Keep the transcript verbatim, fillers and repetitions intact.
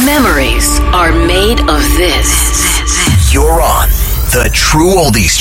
Memories are made of this. You're on the True Oldies